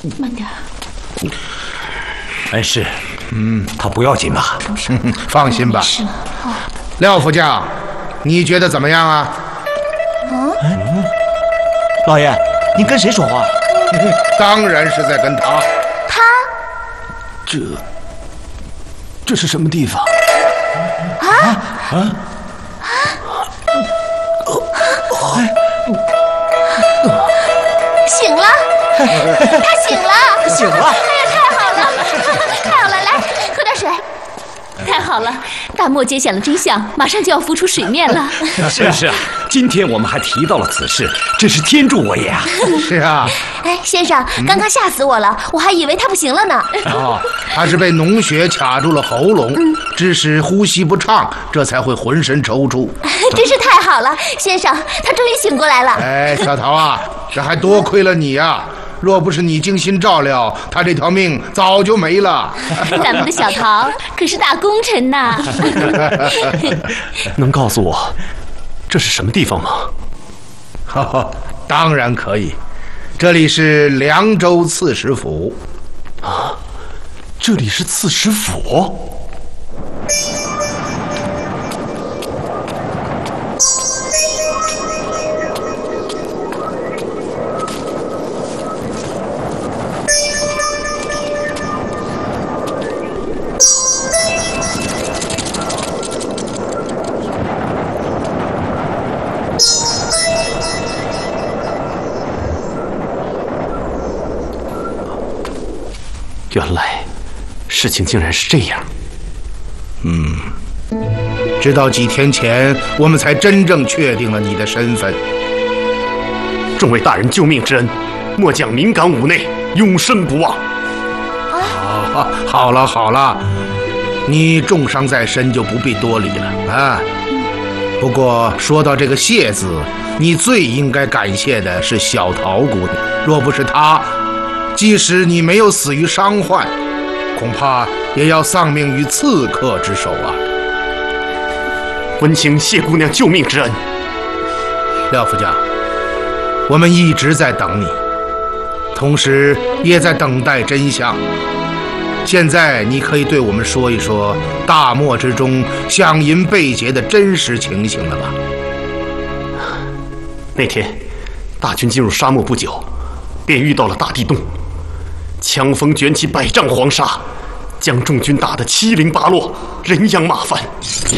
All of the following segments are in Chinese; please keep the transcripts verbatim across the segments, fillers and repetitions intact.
慢点。 恩师，嗯，他不要紧吧？ 放心吧。 是吗？哦。 廖副将，你觉得怎么样啊？ 嗯。 嗯，老爷，您跟谁说话？ 当然是在跟他。 他？ 这，这是什么地方？ 啊啊啊！醒了，他醒了， 醒了！ 哎呀，太好了，太好了！来，喝点水。太好了，大漠揭晓了真相，马上就要浮出水面了。 是是啊，今天我们还提到了此事，真是天助我也啊！ 是啊。 哎，先生，刚刚吓死我了，我还以为他不行了呢。 哦，他是被脓血卡住了喉咙，致使呼吸不畅，这才会浑身抽搐。 真是太好了，先生，他终于醒过来了。 哎，小桃啊，这还多亏了你呀！若不是你精心照料，他这条命早就没了。 咱们的小桃可是大功臣呐！ 能告诉我这是什么地方吗？ 哈哈，当然可以，这里是凉州刺史府。 啊，这里是刺史府？原来事情竟然是这样。 嗯，直到几天前，我们才真正确定了你的身份。 众位大人救命之恩，末将敏感五内，永生不忘。 啊，好了好了，你重伤在身，就不必多礼了啊。不过说到这个谢字，你最应该感谢的是小桃姑娘。若不是她，即使你没有死于伤患，恐怕也要丧命于刺客之手啊！ 温情谢姑娘救命之恩。 廖副将，我们一直在等你，同时也在等待真相。现在你可以对我们说一说大漠之中响银被劫的真实情形了吧？ 那天大军进入沙漠不久，便遇到了大地洞。强风卷起百丈黄沙，将众军打得七零八落，人仰马翻。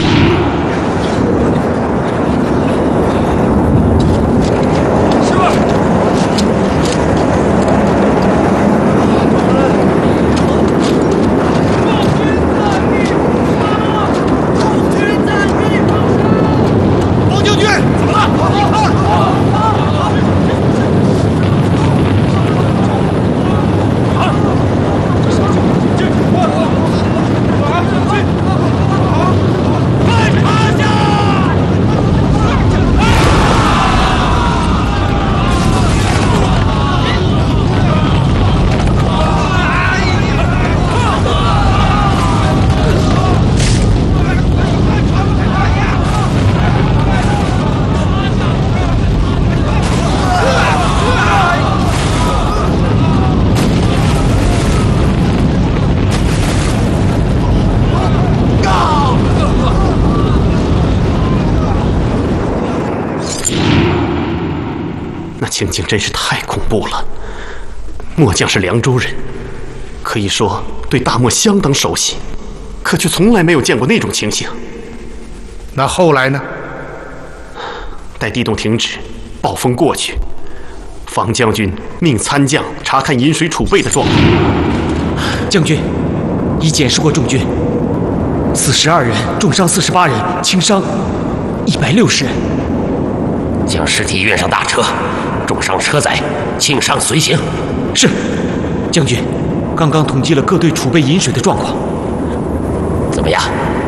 情景真是太恐怖了。末将是凉州人，可以说对大漠相当熟悉，可却从来没有见过那种情形。 那后来呢？ 待地洞停止，暴风过去，方将军命参将查看饮水储备的状况。 将军，已检视过众军，死十二人，重伤四十八人，轻伤一百六十人。 将尸体运上大车，重伤车载，轻伤随行。 是，将军。刚刚统计了各队储备饮水的状况。 怎么样？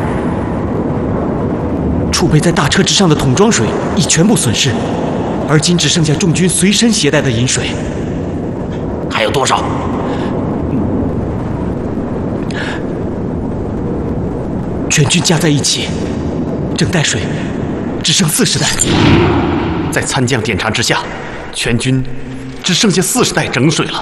储备在大车之上的桶装水已全部损失，而今只剩下众军随身携带的饮水。 还有多少？ 全军加在一起，整袋水只剩四十袋。 在参将检查之下，全军只剩下四十袋整水了。